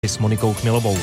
s Monikou Chmilovou.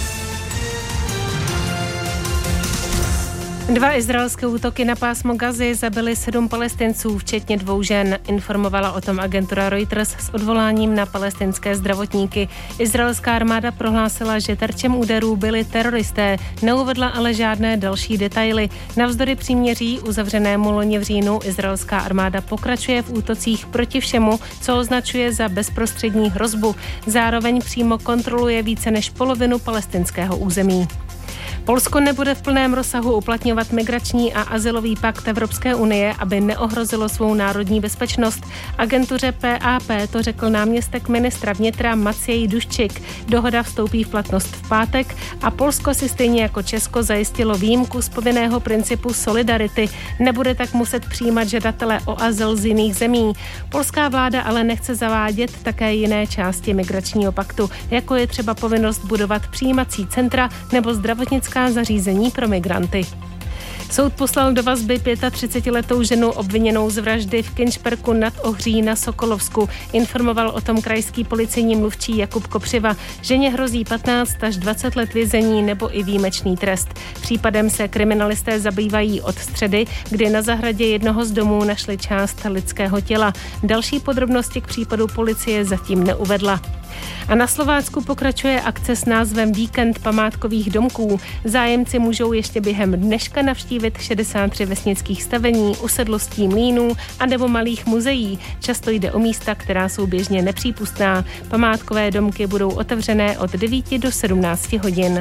2 izraelské útoky na pásmo Gazy zabily 7 Palestinců, včetně 2 žen. Informovala o tom agentura Reuters s odvoláním na palestinské zdravotníky. Izraelská armáda prohlásila, že terčem úderů byli teroristé, neuvedla ale žádné další detaily. Navzdory příměří uzavřenému loni v říjnu izraelská armáda pokračuje v útocích proti všemu, co označuje za bezprostřední hrozbu. Zároveň přímo kontroluje více než polovinu palestinského území. Polsko nebude v plném rozsahu uplatňovat migrační a azylový pakt Evropské unie, aby neohrozilo svou národní bezpečnost. Agentuře PAP to řekl náměstek ministra vnitra Maciej Duščik. Dohoda vstoupí v platnost v pátek a Polsko si stejně jako Česko zajistilo výjimku z povinného principu solidarity. Nebude tak muset přijímat žadatele o azyl z jiných zemí. Polská vláda ale nechce zavádět také jiné části migračního paktu, jako je třeba povinnost budovat přijímací centra nebo zdravotnická zařízení pro migranty. Soud poslal do vazby 35letou ženu obviněnou z vraždy v Kynšperku nad Ohří na Sokolovsku. Informoval o tom krajský policejní mluvčí Jakub Kopřiva. Ženě hrozí 15 až 20 let vězení nebo i výjimečný trest. Případem se kriminalisté zabývají od středy, kdy na zahradě jednoho z domů našli část lidského těla. Další podrobnosti k případu policie zatím neuvedla. A na Slovácku pokračuje akce s názvem Víkend památkových domků. Zájemci můžou ještě během dneška navštívit 63 vesnických stavení, usedlostí, mlýnů a nebo malých muzeí. Často jde o místa, která jsou běžně nepřípustná. Památkové domky budou otevřené od 9 do 17 hodin.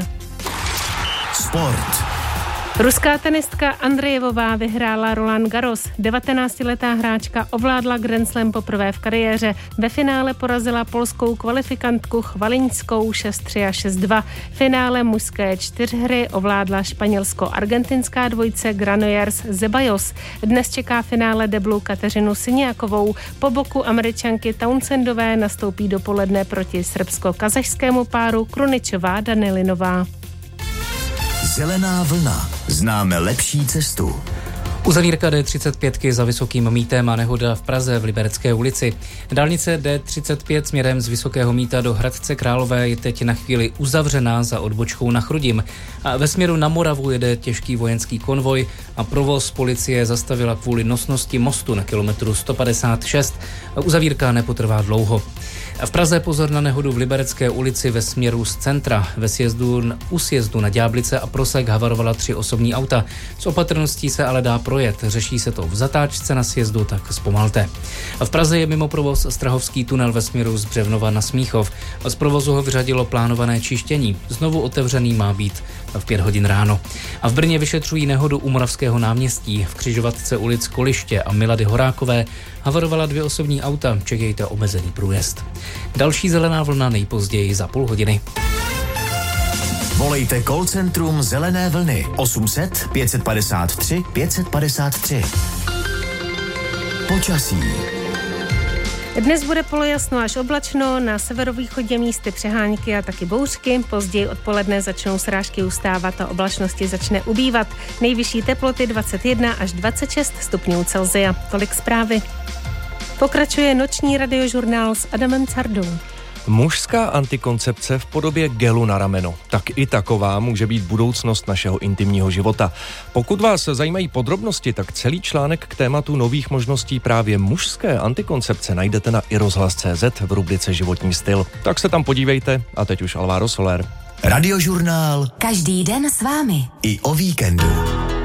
Sport. Ruská tenistka Andrejevová vyhrála Roland Garros. 19letá hráčka ovládla Grand Slam poprvé v kariéře. Ve finále porazila polskou kvalifikantku Chvaliňskou 6-3 a 6-2. Finále mužské 4 ovládla španělsko-argentinská dvojice Granollers Zeballos. Dnes čeká finále deblu Kateřinu Siniakovou. Po boku Američanky Townsendové nastoupí dopoledne proti srbsko-kazašskému páru Kruničová Danilinová. Zelená vlna. Známe lepší cestu. Uzavírka D35 za Vysokým Mýtem a nehoda v Praze v Liberecké ulici. Dálnice D35 směrem z Vysokého Mýta do Hradce Králové je teď na chvíli uzavřená za odbočkou na Chrudim. A ve směru na Moravu jede těžký vojenský konvoj a provoz policie zastavila kvůli nosnosti mostu na kilometru 156. Uzavírka nepotrvá dlouho. V Praze pozor na nehodu v Liberecké ulici ve směru z centra. U sjezdu na Ďáblice a Prosek havarovala 3 osobní auta. S opatrností se ale dá projet. Řeší se to v zatáčce na sjezdu, tak zpomalte. V Praze je mimo provoz Strahovský tunel ve směru z Břevnova na Smíchov. Z provozu ho vyřadilo plánované čištění. Znovu otevřený má být v 5 hodin ráno. A v Brně vyšetřují nehodu u Moravského náměstí. V křižovatce ulic Koliště a Milady Horákové havarovala 2 osobní auta. Čekejte omezený průjezd. Další zelená vlna nejpozději za půl hodiny. Volejte call centrum Zelené vlny 800 553 553. Počasí. Dnes bude polojasno až oblačno, na severovýchodě místy přehánky a taky bouřky. Později odpoledne začnou srážky ustávat a oblačnosti začne ubývat. Nejvyšší teploty 21 až 26 stupňů Celsia. Tolik zprávy. Pokračuje noční radiožurnál s Adamem Cardou. Mužská antikoncepce v podobě gelu na rameno. Tak i taková může být budoucnost našeho intimního života. Pokud vás zajímají podrobnosti, tak celý článek k tématu nových možností právě mužské antikoncepce najdete na iRozhlas.cz v rubrice Životní styl. Tak se tam podívejte a teď už Alvaro Soler. Radiožurnál. Každý den s vámi. I o víkendu.